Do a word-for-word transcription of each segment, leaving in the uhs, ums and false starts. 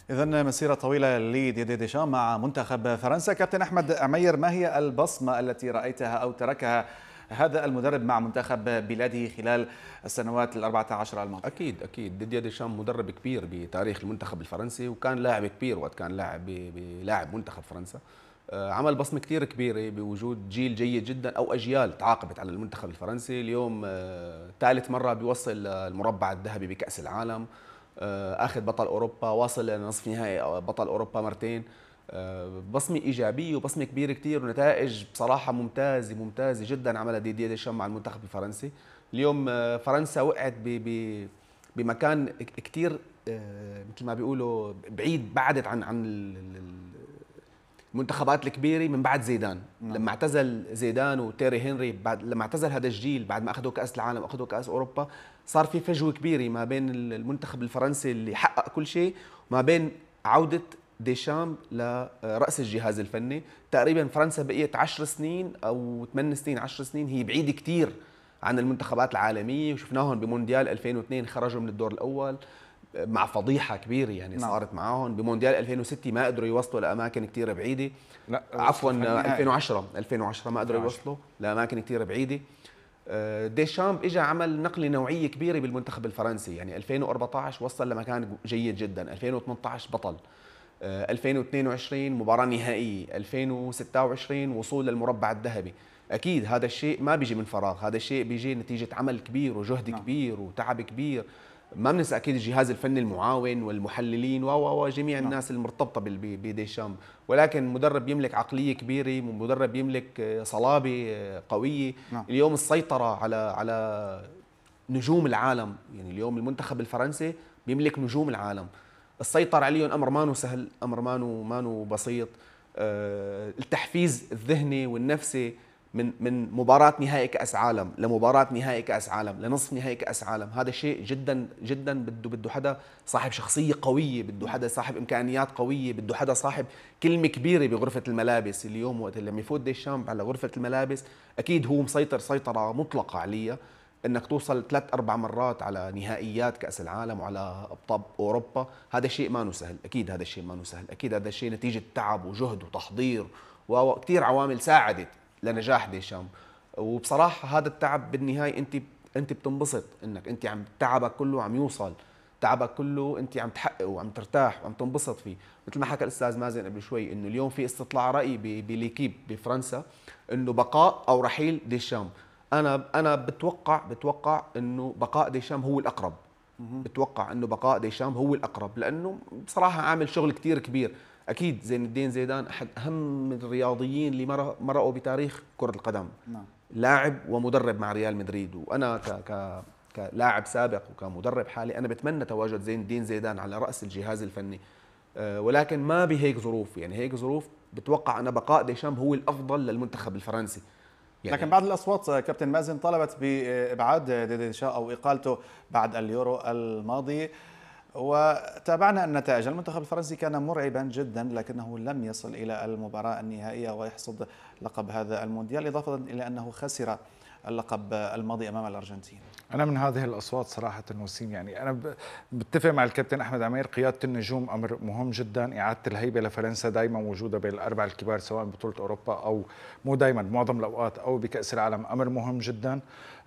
إذن مسيرة طويلة لديدي ديشام مع منتخب فرنسا. كابتن أحمد عمير، ما هي البصمة التي رأيتها أو تركها هذا المدرب مع منتخب بلاده خلال السنوات الأربعة عشر الماضية؟ اكيد اكيد ديدي ديشام مدرب كبير بتاريخ المنتخب الفرنسي، وكان لاعب كبير وقت كان لاعب بلاعب منتخب فرنسا. عمل بصمه كثير كبيره بوجود جيل جيد جدا او اجيال تعاقبت على المنتخب الفرنسي. اليوم ثالث مره بيوصل المربع الذهبي بكاس العالم، اخذ بطل اوروبا، واصل لنصف نهائي بطل اوروبا مرتين. بصمه ايجابيه وبصمه كبيره كثير، ونتائج بصراحه ممتازه ممتازه جدا عملها ديدي ديشام مع المنتخب الفرنسي. اليوم فرنسا وقعت بمكان كثير مثل ما بيقولوا بعيد، بعدت عن عن المنتخبات الكبيره من بعد زيدان. نعم. لما اعتزل زيدان وتيري هنري، بعد لما اعتزل هذا الجيل بعد ما اخذوا كاس العالم واخذوا كاس اوروبا، صار في فجوه كبيره ما بين المنتخب الفرنسي اللي حقق كل شيء وما بين عوده ديشام لرأس الجهاز الفني. تقريبا فرنسا بقيت عشر سنين أو ثمان سنين، عشر سنين هي بعيدة كتير عن المنتخبات العالمية، وشفناهم بمونديال ألفين واثنين خرجوا من الدور الأول مع فضيحة كبيرة يعني. نعم. صارت معاهم بمونديال ألفين وستة ما قدروا يوصلوا لأماكن كتير بعيدة. لا عفوا ألفين وعشرة ألفين وعشرة ما قدروا يوصلوا لأماكن كتير بعيدة. ديشامب اجى عمل نقله نوعيه كبيره بالمنتخب الفرنسي، يعني ألفين وأربعة عشر وصل لمكان جيد جدا، ألفين وثمانية عشر بطل، ألفين واثنين وعشرين مباراة نهائية، ألفين وستة وعشرين وصول للمربع الذهبي. أكيد هذا الشيء ما بيجي من فراغ، هذا الشيء بيجي نتيجة عمل كبير وجهد نعم. كبير وتعب كبير. ما بننسى أكيد الجهاز الفني المعاون والمحللين وجميع نعم. الناس المرتبطة بديشام، ولكن مدرب يملك عقلية كبيرة، مدرب يملك صلابة قوية نعم. اليوم السيطرة على على نجوم العالم، يعني اليوم المنتخب الفرنسي بيملك نجوم العالم. السيطرة عليهم أمر مانو سهل، أمر مانو مانو بسيط. أه التحفيز الذهني والنفسي من من مباراة نهائي كأس عالم لمباراة نهائي كأس عالم لنصف نهائي كأس عالم، هذا شيء جدا جدا بده بده حدا صاحب شخصية قوية، بده حدا صاحب إمكانيات قوية، بده حدا صاحب كلمة كبيرة بغرفة الملابس. اليوم وقت لما يفوت ديشامب على غرفة الملابس أكيد هو مسيطر سيطرة مطلقة عليها. انك توصل ثلاث اربع مرات على نهائيات كاس العالم وعلى ابطال اوروبا، هذا شيء ما سهل، اكيد هذا الشيء ما سهل، اكيد هذا الشيء نتيجه تعب وجهد وتحضير وكثير عوامل ساعدت لنجاح ديشام. وبصراحه هذا التعب بالنهايه انت انت بتنبسط انك انت عم تعبك كله عم يوصل، تعبك كله انت عم تحققه وعم ترتاح وعم تنبسط فيه. مثل ما حكى الاستاذ مازن قبل شوي انه اليوم في استطلاع راي بليكيب بفرنسا انه بقاء او رحيل ديشام. انا انا بتوقع بتوقع انه بقاء ديشام هو الاقرب، بتوقع انه بقاء ديشام هو الاقرب، لانه بصراحه عامل شغل كتير كبير. اكيد زين الدين زيدان احد اهم الرياضيين اللي مرقوا بتاريخ كره القدم، نعم. لاعب ومدرب مع ريال مدريد، وانا ك ك كلاعب سابق وكمدرب حالي انا بتمنى تواجد زين الدين زيدان على راس الجهاز الفني، ولكن ما بهيك ظروف، يعني هيك ظروف بتوقع ان بقاء ديشام هو الافضل للمنتخب الفرنسي. يعني لكن بعض الأصوات كابتن مازن طلبت بإبعاد ديدي ديشام أو إقالته بعد اليورو الماضي، وتابعنا النتائج. المنتخب الفرنسي كان مرعبا جدا لكنه لم يصل إلى المباراة النهائية ويحصد لقب هذا المونديال، إضافة إلى أنه خسر اللقب الماضي أمام الأرجنتين. أنا من هذه الأصوات صراحة وسيم، يعني أنا بتفق مع الكابتن أحمد عمير، قيادة النجوم أمر مهم جدا، إعادة الهيبة لفرنسا دائما وجودها بين الأربعة الكبار سواء بطولة أوروبا أو مو دائما معظم الأوقات أو بكأس العالم أمر مهم جدا.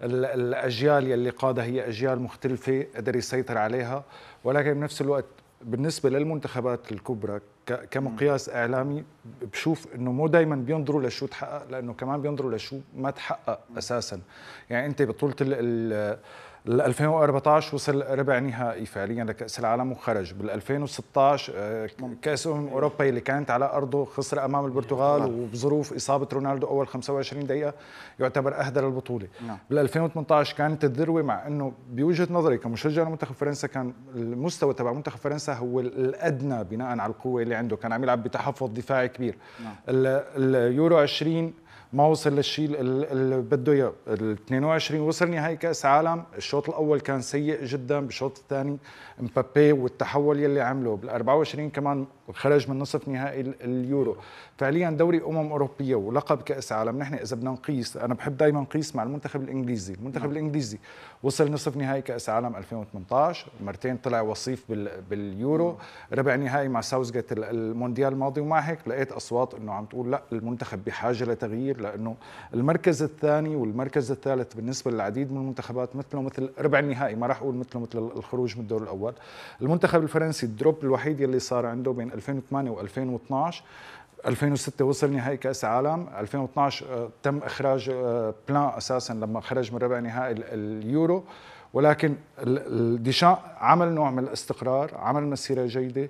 الأجيال يلي قادها هي أجيال مختلفة قدر يسيطر عليها، ولكن بنفس الوقت بالنسبة للمنتخبات الكبرى كمقياس إعلامي بشوف إنه مو دايما بينظروا لشو تحقق، لأنه كمان بينظروا لشو ما تحقق أساسا. يعني أنت بطولة ال ألفين وأربعة عشر وصل ربع نهائي فعليا لكأس العالم وخرج، بال ألفين وستة عشر كأس أمم أوروبا اللي كانت على أرضه خسر أمام البرتغال وبظروف إصابة رونالدو أول خمسة وعشرين دقيقة يعتبر أهدر البطولة. بال ألفين وثمانية عشر كانت الذروة، مع إنه بوجهة نظري كمشجع لمنتخب فرنسا كان المستوى تبع منتخب فرنسا هو الأدنى بناء على القوة اللي عنده، كان عم يلعب بتحفظ دفاعي كبير. اليورو عشرين ما وصل للشيء اللي بده اياه. ال اثنين وعشرين وصل نهائي كاس عالم، الشوط الاول كان سيء جدا، بالشوط الثاني مبابي والتحول يلي عمله، بال أربعة وعشرين كمان خرج من نصف نهائي اليورو. فعليا دوري امم اوروبيه ولقب كاس عالم. نحن اذا بدنا نقيس، انا بحب دائما نقيس مع المنتخب الانجليزي، المنتخب نعم. الانجليزي وصل نصف نهائي كاس عالم ألفين وثمانية عشر، مرتين طلع وصيف باليورو، نعم. ربع نهائي مع ساوثجيت المونديال الماضي. ومع هيك لقيت اصوات انه عم تقول لا المنتخب بحاجه لتغيير، لانه المركز الثاني والمركز الثالث بالنسبه للعديد من المنتخبات مثله مثل ربع النهائي، ما راح اقول مثله مثل الخروج من الدور الاول. المنتخب الفرنسي الدروب الوحيد يلي صار عنده بين ألفين وثمانية وألفين واثنعش، ألفين وستة وصل نهائي كاس عالم، ألفين واثنعش تم اخراج بلان اساسا لما خرج من ربع نهائي اليورو. ولكن ديشان عمل نوع من الاستقرار، عمل مسيره جيده.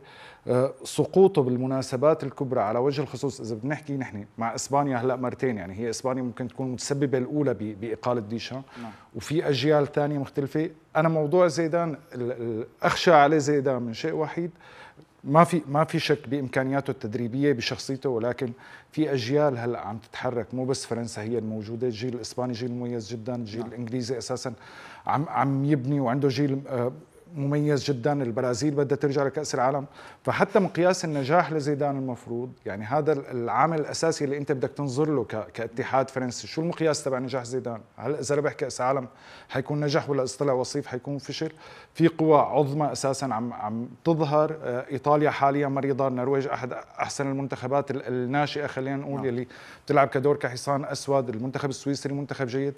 سقوطه بالمناسبات الكبرى على وجه الخصوص اذا بدنا نحكي نحن مع اسبانيا هلا مرتين، يعني هي اسبانيا ممكن تكون متسببه الاولى باقاله ديشان، نعم. وفي اجيال ثانيه مختلفه. انا موضوع زيدان اخشى عليه زيدان من شيء وحيد، ما في ما في شك بامكانياته التدريبيه بشخصيته، ولكن في اجيال هلا عم تتحرك، مو بس فرنسا هي الموجوده، الجيل الاسباني جيل مميز جدا، الجيل نعم. الانجليزي اساسا عم عم يبني وعنده جيل مميز جدا، البرازيل بدها ترجع لكأس العالم. فحتى مقياس النجاح لزيدان المفروض يعني هذا العامل الاساسي اللي انت بدك تنظر له كاتحاد فرنسي، شو المقياس تبع نجاح زيدان؟ هل اذا ربح كأس عالم حيكون نجح، ولا اذا طلع وصيف حيكون فشل؟ في قوى عظمى اساسا عم عم تظهر، ايطاليا حاليا مريضه، النرويج احد احسن المنتخبات الناشئه خلينا نقول يلي بتلعب كدور كحصان اسود، المنتخب السويسري منتخب جيد.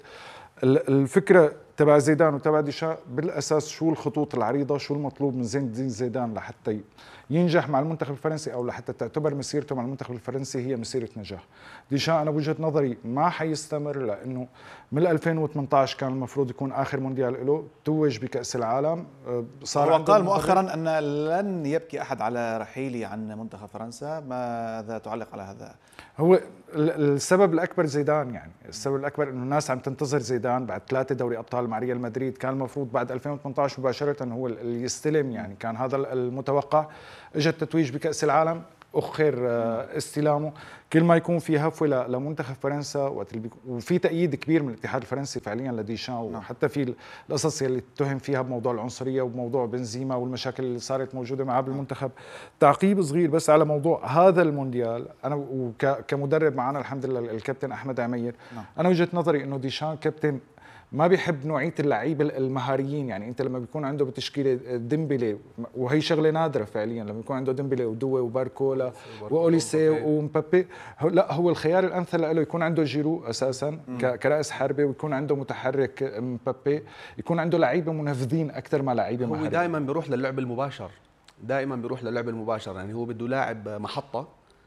الفكره تبع زيدان وتبع ديشان بالاساس شو الخطوط العريضه، شو المطلوب من زين الدين زيدان لحتى ينجح مع المنتخب الفرنسي، او لحتى تعتبر مسيرته مع المنتخب الفرنسي هي مسيره نجاح. ديشان انا بوجهه نظري ما حيستمر، لانه من ألفين وثمانية عشر كان المفروض يكون اخر مونديال له، توج بكاس العالم، صار هو قال مؤخرا ان لن يبكي احد على رحيلي عن منتخب فرنسا. ماذا تعلق على هذا؟ هو السبب الاكبر زيدان، يعني السبب الاكبر انه الناس عم تنتظر زيدان بعد ثلاثه دوري ابطال مع ريال مدريد، كان المفروض بعد ألفين وثمانية عشر مباشره هو اللي يستلم، يعني كان هذا المتوقع. اجى التتويج بكاس العالم، اخر استلامه، كل ما يكون في هفوه لمنتخب فرنسا، وفي تأييد كبير من الاتحاد الفرنسي فعليا لديشان، وحتى في القصص اللي اتهم فيها بموضوع العنصريه وبموضوع بنزيما والمشاكل اللي صارت موجوده معه بالمنتخب. تعقيب صغير بس على موضوع هذا المونديال، انا وكمدرب معنا الحمد لله الكابتن احمد عمير، انا وجهه نظري انه ديشان كابتن ما بيحب نوعيه اللعيبه المهاريين. يعني انت لما بيكون عنده بتشكيله ديمبلي، وهي شغله نادره فعليا، لما يكون عنده ديمبلي ودوي وباركولا واوليسي ومبابي، لا هو الخيار الامثل له يكون عنده جيرو اساسا كراس حربه، ويكون عنده متحرك مبابي، يكون عنده لعيبه منفذين اكثر ما لعيبه مهاريين. هو دائما بيروح للعب المباشر، دائما بيروح للعب المباشر، يعني هو بده لاعب محطه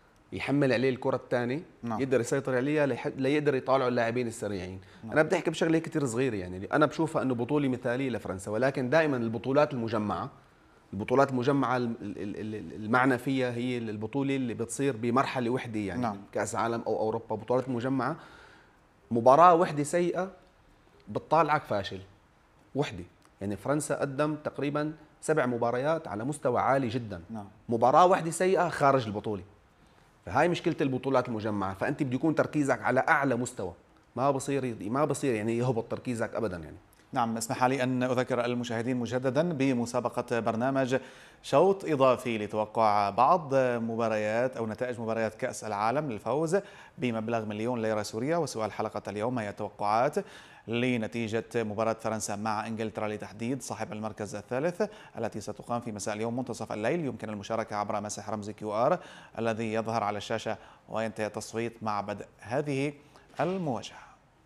يحمل عليه الكره الثانيه، نعم. يقدر يسيطر عليها ليقدر يطالعوا اللاعبين السريعين. نعم. انا بدي احكي بشغله كثير صغيره، يعني انا بشوفها انه بطوله مثاليه لفرنسا، ولكن دائما البطولات المجمعه البطولات المجمعه المعنى فيها هي البطوله اللي بتصير بمرحله وحده، يعني نعم. كاس عالم او اوروبا، بطولات مجمعه مباراه وحده سيئه بتطالعك فاشل وحده. يعني فرنسا قدم تقريبا سبع مباريات على مستوى عالي جدا، نعم. مباراه واحده سيئه خارج البطوله. فهاي مشكله البطولات المجمعه، فانت بده يكون تركيزك على اعلى مستوى، ما بصير ما بصير يعني يهبط تركيزك ابدا. يعني نعم. اسمح لي ان اذكر المشاهدين مجددا بمسابقه برنامج شوط اضافي لتوقع بعض مباريات او نتائج مباريات كاس العالم للفوز بمبلغ مليون ليره سوريه. وسؤال حلقه اليوم هي توقعات لنتيجة مباراة فرنسا مع انجلترا لتحديد صاحب المركز الثالث التي ستقام في مساء اليوم منتصف الليل. يمكن المشاركة عبر مسح رمز كيو آر الذي يظهر على الشاشة، وينتهي التصويت مع بدء هذه المواجهة.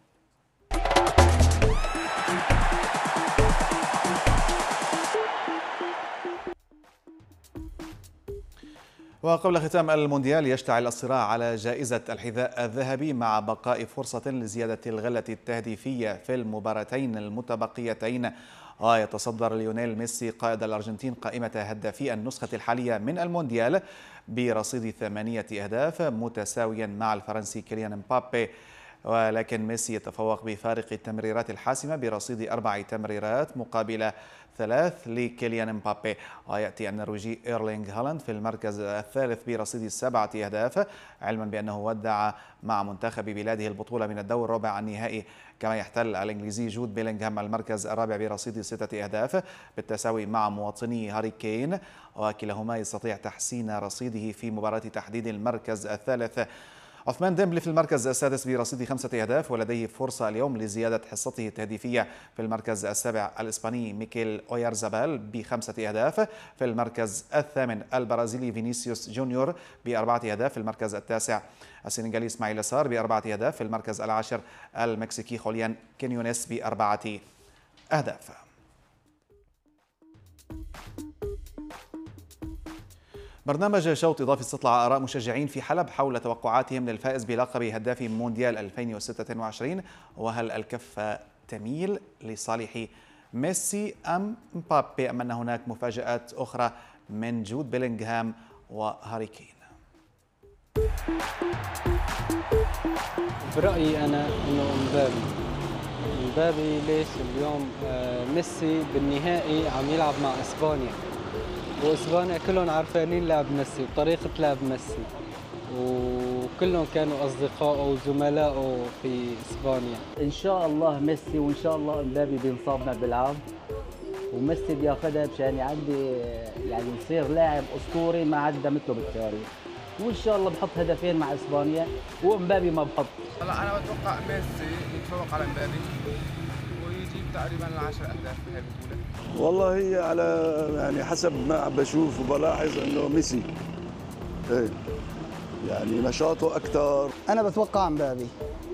وقبل ختام المونديال يشتعل الصراع على جائزة الحذاء الذهبي مع بقاء فرصة لزيادة الغلة التهديفية في المباراتين المتبقيتين. ويتصدر ليونيل ميسي قائد الأرجنتين قائمة هدافي النسخة الحالية من المونديال برصيد ثمانية أهداف، متساويا مع الفرنسي كيليان مبابي ولكن ميسي يتفوق بفارق التمريرات الحاسمة برصيد أربع تمريرات مقابل ثلاث لكيليان مبابي. ويأتي النرويجي إيرلينغ هالاند في المركز الثالث برصيد سبعة أهداف، علما بأنه ودع مع منتخب بلاده البطولة من الدور ربع النهائي. كما يحتل الإنجليزي جود بيلينغهام المركز الرابع برصيد ستة أهداف بالتساوي مع مواطني هاري كين، وكلاهما يستطيع تحسين رصيده في مباراة تحديد المركز الثالث. عثمان ديمبلي في المركز السادس برصيد خمسة أهداف، ولديه فرصة اليوم لزيادة حصته التهديفية. في المركز السابع الإسباني ميكيل أويارزابال بخمسة أهداف. في المركز الثامن البرازيلي فينيسيوس جونيور بأربعة أهداف. في المركز التاسع السنغالي إسماعيل سار بأربعة أهداف. في المركز العاشر المكسيكي خوليان كينيونيس بأربعة أهداف. برنامج شوط إضافي استطلع آراء مشجعين في حلب حول توقعاتهم للفائز بلقب هداف مونديال ألفين وستة وعشرين، وهل الكفة تميل لصالح ميسي أم مبابي، أم أن هناك مفاجآت أخرى من جود بيلينغهام وهاري كين؟ برأيي أنا إنه مبابي مبابي ليش اليوم ميسي بالنهائي عم يلعب مع إسبانيا، وإسبانيا كلهم عارفين لعب ميسي وطريقة لعب ميسي، وكلهم كانوا أصدقائه وزملائه في إسبانيا. إن شاء الله ميسي، وإن شاء الله مبابي بينصابنا بيلعب، وميسي بياخذها مشان يعدي يعني يصير لاعب أسطوري ما عدى مثله بالتاريخ، وإن شاء الله بحط هدفين مع إسبانيا ومبابي ما بحط. هلا أنا بتوقع ميسي يتفوق على مبابي ويجيب تقريبا العشر أهداف في هذه البطولة. والله هي على يعني حسب ما بشوف وبلاحظ انه ميسي ايه يعني نشاطه اكثر. انا بتوقع مبابي.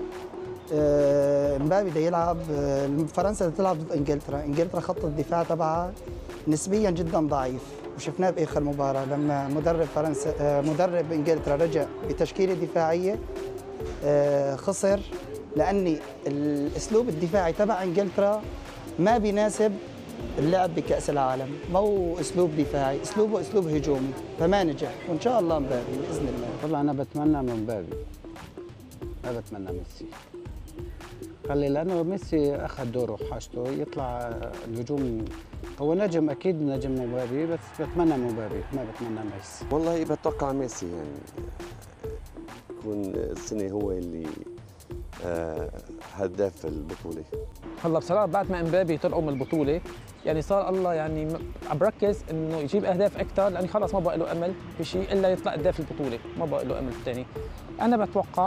مبابي بده يلعب، فرنسا بدها تلعب ضد انجلترا، انجلترا خط الدفاع تبعها نسبيا جدا ضعيف، وشفناه باخر مباراه لما مدرب فرنسا مدرب انجلترا رجع بتشكيله دفاعيه خسر، لاني الاسلوب الدفاعي تبع انجلترا ما بيناسب اللعب بكأس العالم، ما هو اسلوب دفاعي، اسلوبه اسلوب هجومي، فما نجح، وان شاء الله مبابي باذن الله. والله انا بتمنى من مبابي، ما بتمنى ميسي. خلي لانه ميسي اخذ دوره وحاجته يطلع الهجوم، هو نجم اكيد نجم مبابي، بس بتمنى مبابي ما بتمنى ميسي. والله بتوقع ميسي يعني يكون السنه هو اللي آه هداف البطوله. هلا بصراحه بعد ما امبابي طلعوا من البطوله يعني صار الله يعني عم بركز انه يجيب اهداف اكثر، لاني خلص ما بقى له امل في شيء الا يطلع هداف البطوله، ما بقى له امل ثاني. انا بتوقع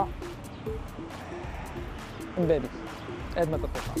امبابي قد ما تتوقع.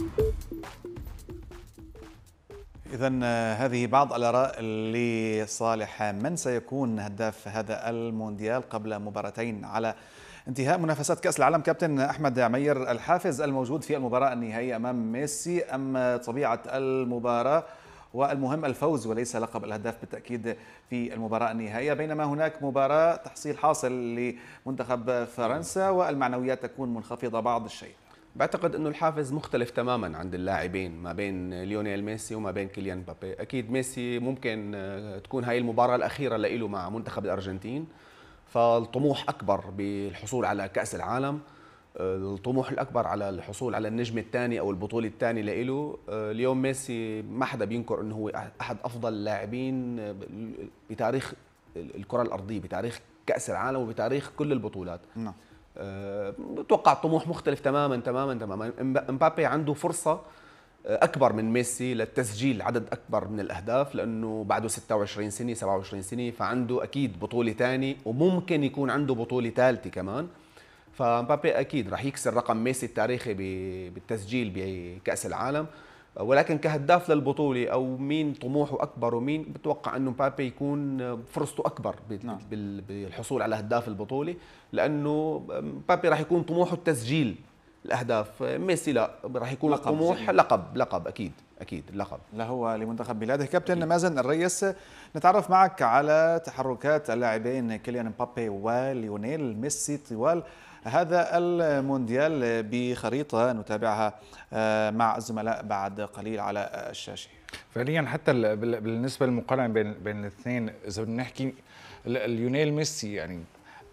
إذا هذه بعض الآراء لصالح من سيكون هداف هذا المونديال قبل مباراتين على انتهاء منافسات كأس العالم. كابتن أحمد عمير، الحافز الموجود في المباراة النهائية أمام ميسي أم طبيعة المباراة؟ والمهم الفوز وليس لقب الهداف بالتأكيد في المباراة النهائية، بينما هناك مباراة تحصيل حاصل لمنتخب فرنسا والمعنويات تكون منخفضة بعض الشيء. بعتقد انه الحافز مختلف تماما عند اللاعبين ما بين ليونيل ميسي وما بين كيليان مبابي. اكيد ميسي ممكن تكون هاي المباراة الأخيرة له مع منتخب الأرجنتين، فالطموح أكبر بالحصول على كأس العالم، الطموح الأكبر على الحصول على النجم الثاني أو البطولة الثانية له. اليوم ميسي ما حدا بينكر أنه هو أحد أفضل اللاعبين بتاريخ الكرة الأرضية، بتاريخ كأس العالم وبتاريخ كل البطولات. نعم. بتوقع الطموح مختلف تماما تماما تماما. مبابي عنده فرصة أكبر من ميسي للتسجيل عدد أكبر من الأهداف، لأنه بعده ستة وعشرين سنة سبعة وعشرين سنة، فعنده أكيد بطولة ثانية وممكن يكون عنده بطولة ثالثة كمان. فمبابي أكيد راح يكسر رقم ميسي التاريخي بالتسجيل بكأس العالم، ولكن كهداف للبطولة أو مين طموحه أكبر ومين، بتوقع أنه مبابي يكون فرصته أكبر بالحصول على هداف البطولة، لأنه مبابي راح يكون طموحه التسجيل الأهداف، ميسي لا، راح يكون لقب طموح لقب لقب أكيد أكيد اللقب لا هو لمنتخب بلاده. كابتن مازن الريس، نتعرف معك على تحركات اللاعبين كيليان مبابي وليونيل ميسي طوال هذا المونديال بخريطة نتابعها مع الزملاء بعد قليل على الشاشة. فعليا حتى بالنسبة للمقارنة بين بين الاثنين، إذا بنحكي ليونيل ميسي يعني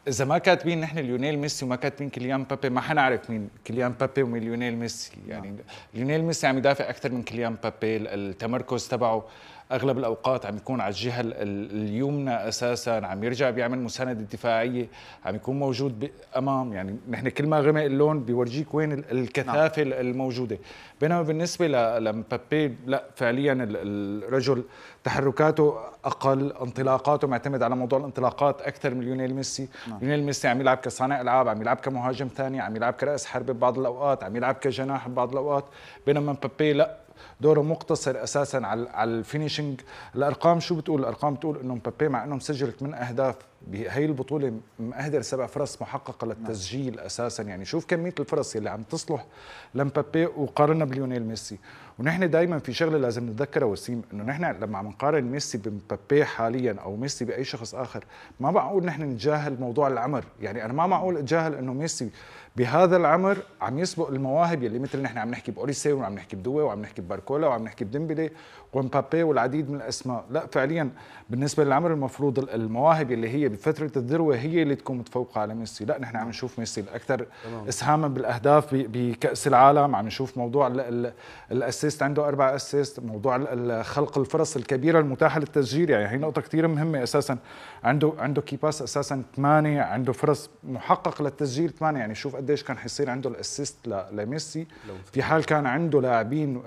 اذا ما كاتبين نحن ليونيل ميسي وما كاتبين كيليان مبابي ما حنعرف مين كيليان مبابي ومين ليونيل ميسي. يعني نعم. ليونيل ميسي عم يدافع اكثر من كيليان مبابي، التمركز تبعه اغلب الاوقات عم يكون على الجهه اليمنى اساسا، عم يرجع بيعمل مسانده دفاعيه، عم يكون موجود امام. يعني نحن كل ما غمق اللون بيورجيك وين الكثافه نعم. الموجوده. بينما بالنسبه لمبابي لا، فعليا الرجل تحركاته اقل، انطلاقاته معتمد على موضوع الانطلاقات اكثر من ليونيل ميسي. نعم. ليونيل ميسي عم يلعب كصانع العاب، عم يلعب كمهاجم ثاني، عم يلعب كراس حربه ببعض الاوقات، عم يلعب كجناح ببعض الاوقات. بينما مبابي لا، دوره مقتصر اساسا على على الفينيشنج. الارقام شو بتقول؟ الارقام بتقول انه مبابي مع انه مسجل ثمان اهداف بهي البطوله مأهدر سبع فرص محققه للتسجيل اساسا. يعني شوف كميه الفرص اللي عم تصلح لمبابي وقارنا بليونيل ميسي. ونحن دائما في شغله لازم نتذكرها وسيم، انه نحن لما عم نقارن ميسي بمبابي حاليا او ميسي باي شخص اخر ما معقول نحن نتجاهل موضوع العمر. يعني انا ما معقول اتجاهل انه ميسي بهذا العمر عم يسبق المواهب يلي مثل نحن عم نحكي بأوريسي وعم نحكي بدوي وعم نحكي بباركولا وعم نحكي بديمبلي ومبابي والعديد من الاسماء. لا فعليا بالنسبه للعمر المفروض المواهب اللي هي بفتره الذروه هي اللي تكون متفوقه على ميسي. لا نحن عم نشوف ميسي الاكثر اسهاما بالاهداف بكاس العالم، عم نشوف موضوع الاسيست عنده اربع اسيست، موضوع خلق الفرص الكبيره المتاحه للتسجيل. يعني هي نقطه كثير مهمه اساسا. عنده عنده كيباس اساسا ثمانيه، عنده فرص محقق للتسجيل ثمانيه. يعني شوف قديش كان حيصير عنده الاسيست لميسي في حال كان عنده لاعبين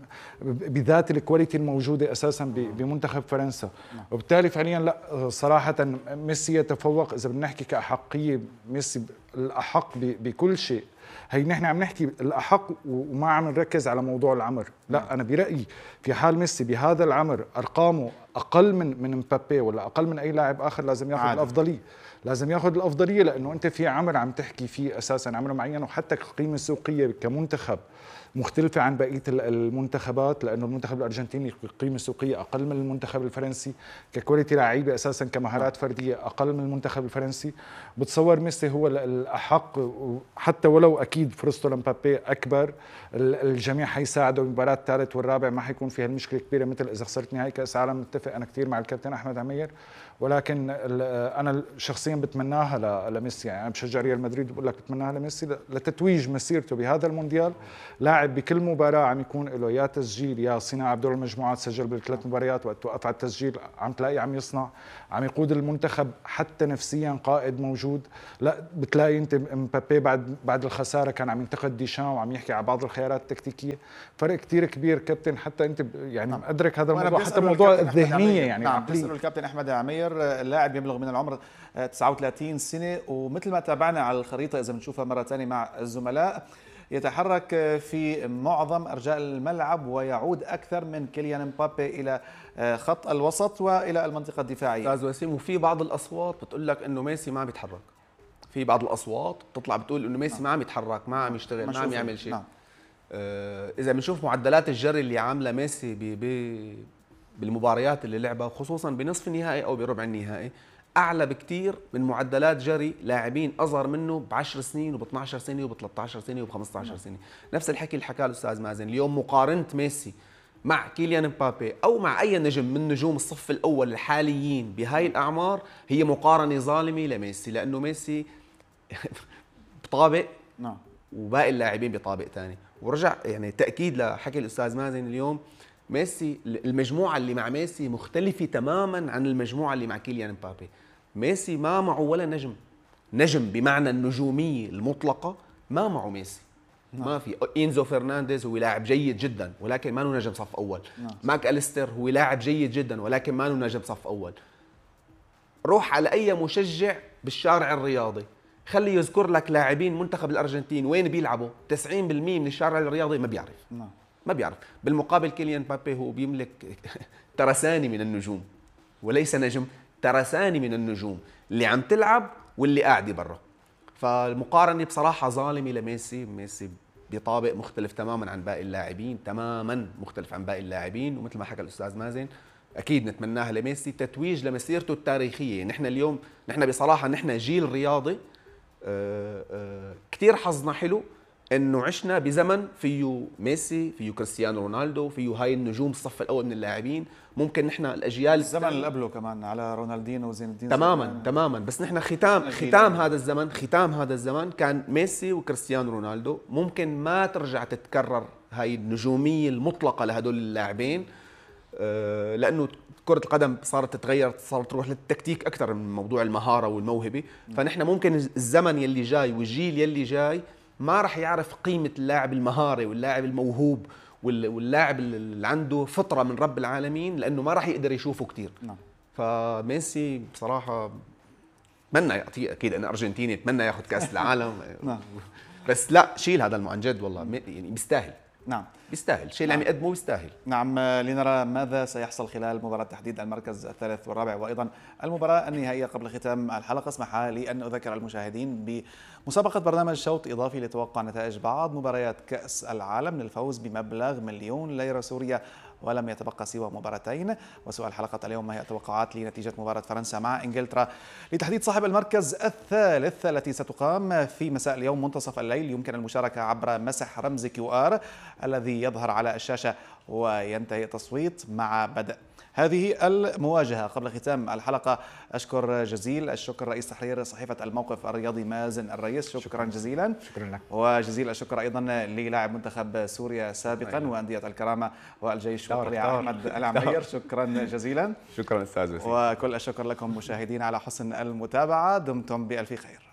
بذات الكواليتي الموجوده اساسا بمنتخب فرنسا. وبالتالي فعليا لا صراحه ميسي يتفوق. اذا بدنا نحكي كاحقيه ميسي الاحق بكل شيء. هي نحن عم نحكي الاحق وما عم نركز على موضوع العمر. لا انا برايي في حال ميسي بهذا العمر ارقامه اقل من من مبابي ولا اقل من اي لاعب اخر لازم ياخذ عادي. الافضليه لازم ياخذ الافضليه لانه انت في عمر عم تحكي فيه اساسا عمر معين، وحتى قيمه سوقيه كمنتخب مختلفة عن بقية المنتخبات، لأنه المنتخب الأرجنتيني قيمة سوقية أقل من المنتخب الفرنسي، ككواليتي لعيبة أساسا كمهارات فردية أقل من المنتخب الفرنسي. بتصور ميسي هو الأحق، حتى ولو أكيد فرصته لمبابي أكبر. الجميع حيساعده بالمباراة الثالث والرابع، ما حيكون فيها المشكلة كبيرة مثل إذا خسرت نهائي كأس العالم. متفق أنا كثير مع الكابتن أحمد عمير، ولكن أنا شخصيا بتمناها لميسي. يعني أنا بشجع ريال مدريد بقول لك بتمناها لميسي لتتويج مسيرته بهذا المونديال. لاعب بكل مباراة عم يكون له يا تسجيل يا صناعة بدور المجموعات، سجل بالثلاث مباريات، وقت توقف على التسجيل عم تلاقي عم يصنع، عم يقود المنتخب حتى نفسيا قائد موجود. لا بتلاقي انت مبابي بعد بعد الخسارة كان عم ينتقد ديشان وعم يحكي على بعض الخيارات التكتيكية. فرق كثير كبير كابتن، حتى انت يعني نعم. مدرك هذا الموضوع، حتى موضوع الذهنية يعني نعم. بسأله الكابتن أحمد عمير، اللاعب يبلغ من العمر تسعة وثلاثين سنة، ومثل ما تابعنا على الخريطة إذا بنشوفها مرة ثانية مع الزملاء يتحرك في معظم أرجاء الملعب ويعود أكثر من كيليان مبابي إلى خط الوسط وإلى المنطقة الدفاعية. أستاذ وسيم، وفي بعض الأصوات بتقول لك إنه ميسي ما عم يتحرك. في بعض الأصوات بتطلع بتقول إنه ميسي نعم. ما عم يتحرك، ما عم يشتغل، ما عم يعمل شيء. نعم. آه إذا بنشوف معدلات الجري اللي عاملة ميسي بي بي بالمباريات اللي لعبها، خصوصا بنصف النهائي أو بربع النهائي، أعلى بكتير من معدلات جري لاعبين أصغر منه بعشر سنين وب اثنعش سنة وب ثلاثة عشر سنة وب خمسة عشر سنة. نفس الحكي اللي حكاه الأستاذ مازن. اليوم مقارنة ميسي مع كيليان مبابي أو مع أي نجم من نجوم الصف الأول الحاليين بهاي الأعمار هي مقارنة ظالمة لميسي، لأنه ميسي بطابق نعم وباقي اللاعبين بطابق ثاني. ورجع يعني تأكيد لحكي الأستاذ مازن، اليوم ميسي المجموعة اللي مع ميسي مختلفة تماما عن المجموعة اللي مع كيليان مبابي. ميسي ما معه ولا نجم، نجم بمعنى النجومية المطلقة ما معه ميسي. نعم. ما في. إنزو فرنانديز هو لاعب جيد جدا ولكن ما له نجم صف أول. نعم. ماك أليستر هو لاعب جيد جدا ولكن ما له نجم صف أول. روح على أي مشجع بالشارع الرياضي خلي يذكر لك لاعبين منتخب الأرجنتين وين بيلعبوا، تسعين بالمئة من الشارع الرياضي ما بيعرف. نعم. ما بيعرف. بالمقابل كيليان مبابي هو بيملك ترساني من النجوم، وليس نجم، ترساني من النجوم اللي عم تلعب واللي قاعدة برا. فالمقارنة بصراحة ظالمة لميسي. ميسي بطابق مختلف تماما عن باقي اللاعبين، تماما مختلف عن باقي اللاعبين. ومثل ما حكى الأستاذ مازن أكيد نتمناها لميسي تتويج لمسيرته التاريخية. نحن اليوم نحن بصراحة نحن جيل رياضي كتير حظنا حلو انه عشنا بزمن فيه ميسي، فيه كريستيانو رونالدو، فيه هاي النجوم الصف الاول من اللاعبين. ممكن نحن الاجيال الزمن اللي قبله كمان على رونالدينو وزين الدين تماما زيدان. تماما، بس نحن ختام ختام هذا الزمن، ختام هذا الزمن كان ميسي وكريستيانو رونالدو. ممكن ما ترجع تتكرر هاي النجوميه المطلقه لهدول اللاعبين، لانه كرة القدم صارت تتغير، صارت تروح للتكتيك أكثر من موضوع المهارة والموهبة. فنحن ممكن الزمن يلي جاي والجيل يلي جاي ما راح يعرف قيمة اللاعب المهاري واللاعب الموهوب واللاعب اللي عنده فطرة من رب العالمين، لأنه ما راح يقدر يشوفه كتير. نعم. فميسي بصراحة أتمنى يعطيه، أكيد أنا أرجنتيني أتمنى ياخذ كأس العالم. نعم. بس لا شيل هذا عن جد والله، يعني بيستاهل. نعم بيستاهل، شيء اللي عم يقدمه بيستاهل. نعم، لنرى ماذا سيحصل خلال مباراة تحديد المركز الثالث والرابع وأيضا المباراة النهائية. قبل ختام الحلقة اسمح لي أن أذكر المشاهدين بمسابقة برنامج شوط إضافي لتوقع نتائج بعض مباريات كأس العالم للفوز بمبلغ مليون ليرة سورية ولم يتبقى سوى مباراتين. وسؤال حلقة اليوم ما هي التوقعات لنتيجة مباراة فرنسا مع إنجلترا لتحديد صاحب المركز الثالث التي ستقام في مساء اليوم منتصف الليل. يمكن المشاركة عبر مسح رمز كيو آر الذي يظهر على الشاشة وينتهي التصويت مع بدء هذه المواجهة. قبل ختام الحلقة أشكر جزيل الشكر رئيس تحرير صحيفة الموقف الرياضي مازن الريس، شكرا, شكرا جزيلا. شكرا لك. وجزيل الشكر أيضا للاعب منتخب سوريا سابقا وأندية الكرامة والجيش والطريق أحمد العمير، شكرا جزيلا. شكرا أستاذ وسيم. وكل الشكر لكم مشاهدين على حسن المتابعة، دمتم بألف خير.